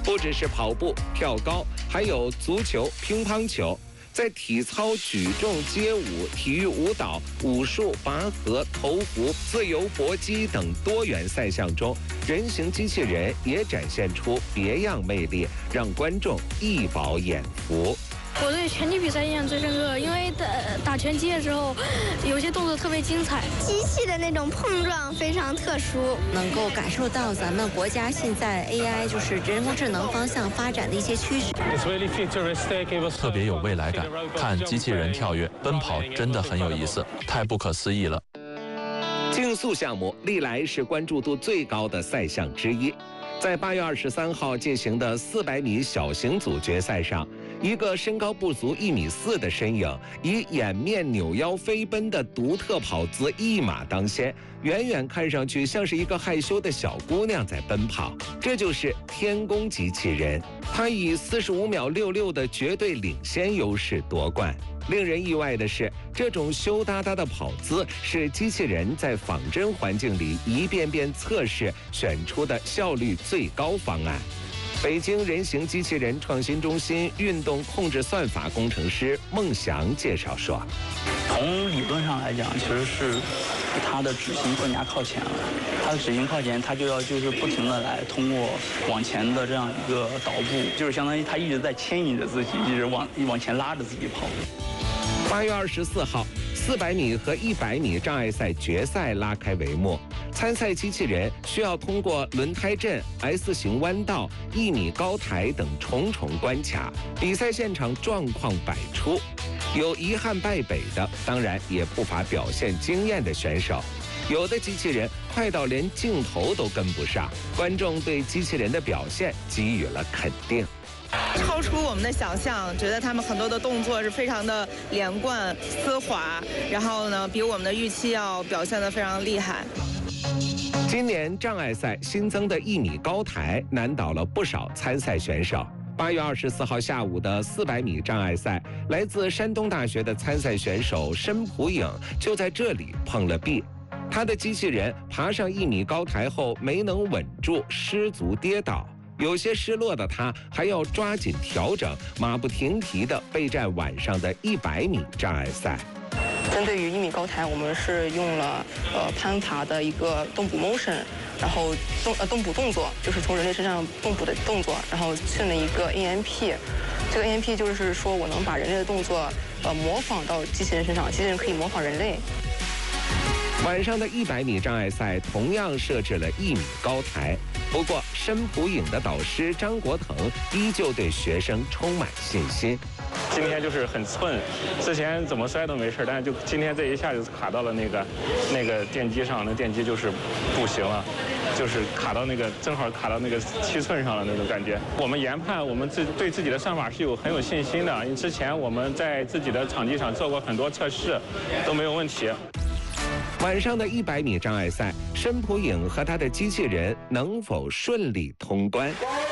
不只是跑步、跳高，还有足球、乒乓球。在体操、举重、街舞、体育舞蹈、武术、拔河、投壶、自由搏击等多元赛项中，人形机器人也展现出别样魅力，让观众一饱眼福。 我对拳击比赛印象最深刻，因为打拳击的时候，有些动作特别精彩。 机器的那种碰撞非常特殊， 能够感受到咱们国家现在 AI 就是人工智能方向发展的一些趋势。 特别有未来感，看机器人跳跃、奔跑真的很有意思，太不可思议了。 竞速项目历来是关注度最高的赛项之一。在8月23号进行的400米小型组决赛上，一个身高不足1.4米的身影，以掩面扭腰飞奔的独特跑姿一马当先，远远看上去像是一个害羞的小姑娘在奔跑。这就是天宫机器人，她以45秒66的绝对领先优势夺冠。令人意外的是，这种羞答答的跑姿是机器人在仿真环境里一遍遍测试选出的效率最高方案。北京人形机器人创新中心运动控制算法工程师孟祥介绍说， 从理论上来讲，其实是它的指型更加靠前了。它的指型靠前，它就是不停的来通过往前的这样一个导步，就是相当于它一直在牵引着自己，一直往前拉着自己跑。 8月24号，400米和100米障碍赛决赛拉开帷幕。参赛机器人需要通过轮胎阵、S 型弯道、1米高台等重重关卡，比赛现场状况百出，有遗憾败北的，当然也不乏表现惊艳的选手。有的机器人快到连镜头都跟不上，观众对机器人的表现给予了肯定。 超出我们的想象，觉得他们很多的动作是非常的连贯、丝滑，然后呢，比我们的预期要表现得非常厉害。 今年障碍赛新增的1米高台难倒了不少参赛选手。8月24号下午的400米障碍赛，来自山东大学的参赛选手申普颖就在这里碰了壁。他的机器人爬上1米高台后没能稳住，失足跌倒。有些失落的他还要抓紧调整，马不停蹄地备战晚上的100米障碍赛。 针对于1米高台，我们是用了攀爬的一个动捕 motion， 然后动捕动作，就是从人类身上动捕的动作，然后训了一个 AMP。这个 AMP 就是说我能把人类的动作模仿到机器人身上，机器人可以模仿人类。 晚上的100米障碍赛同样设置了1米高台，不过申普颖的导师张国腾依旧对学生充满信心。 今天就是很寸，之前怎么摔都没事，但是就今天这一下就卡到了那个电机上，那电机就是不行了，就是正好卡到那个7寸上了那种感觉。我们研判，我们对自己的算法是很有信心的，因为之前我们在自己的场地上做过很多测试，都没有问题。 晚上的100米障碍赛，申普颖和他的机器人能否顺利通关？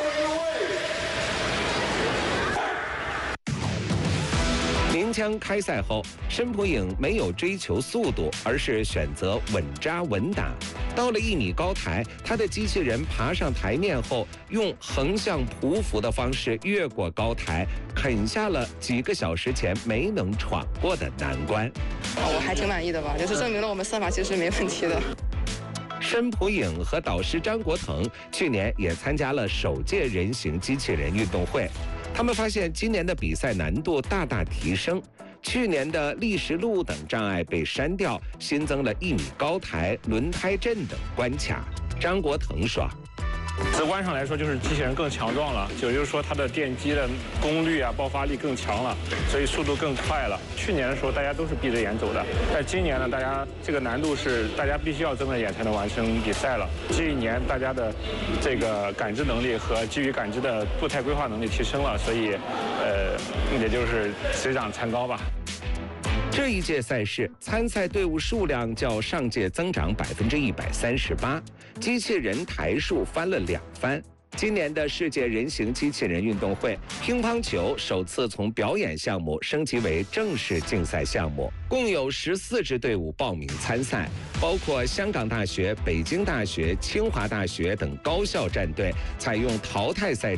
鸣枪开赛后，申普颖没有追求速度，而是选择稳扎稳打。到了1米高台，他的机器人爬上台面后，用横向匍匐的方式越过高台，啃下了几个小时前没能闯过的难关。 我还挺满意的吧，就是证明了我们算法其实没问题的。 申普颖和导师张国腾去年也参加了首届人形机器人运动会，他们发现今年的比赛难度大大提升，去年的砾石路等障碍被删掉，新增了1米高台、轮胎阵等关卡。张国腾说， 直观上来说，就是机器人更强壮了，也就是说它的电机的功率啊、爆发力更强了，所以速度更快了。去年的时候大家都是闭着眼走的，但今年呢，大家这个难度是大家必须要睁着眼才能完成比赛了。这一年大家的这个感知能力和基于感知的步态规划能力提升了，所以也就是水涨船高吧。 这一届赛事参赛队伍数量较上届增长138%，机器人台数翻了2番。今年的世界人形机器人运动会，乒乓球首次从表演项目升级为正式竞赛项目，共有14支队伍报名参赛，包括香港大学、北京大学、清华大学等高校战队，采用淘汰赛